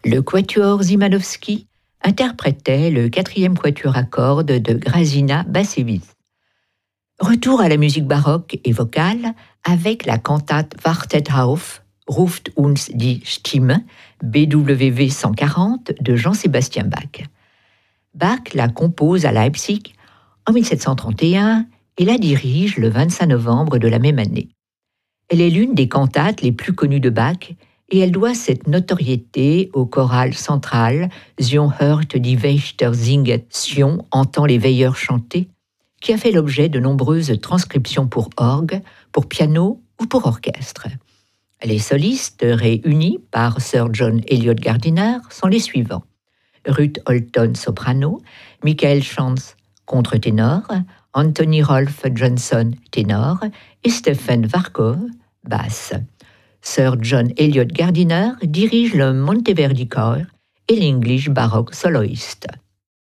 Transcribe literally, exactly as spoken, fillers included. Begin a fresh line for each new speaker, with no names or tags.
Le quatuor Szymanowski interprétait le quatrième quatuor à cordes de Grazina Bacevic. Retour à la musique baroque et vocale avec la cantate Wartet auf, Ruft uns die Stimme, B W V cent quarante de Jean-Sébastien Bach. Bach la compose à Leipzig en mille sept cent trente et un et la dirige le vingt-cinq novembre de la même année. Elle est l'une des cantates les plus connues de Bach et elle doit cette notoriété au choral central Sion hört die Wächter singen, Sion entend les veilleurs chanter, qui a fait l'objet de nombreuses transcriptions pour orgue, pour piano ou pour orchestre. Les solistes réunis par Sir John Eliot Gardiner sont les suivants. Ruth Holton, soprano, Michael Schantz, contre-ténor, Anthony Rolfe Johnson, ténor, et Stephen Varkov, basse. Sir John Eliot Gardiner dirige le Monteverdi Choir et l'English Baroque Soloist.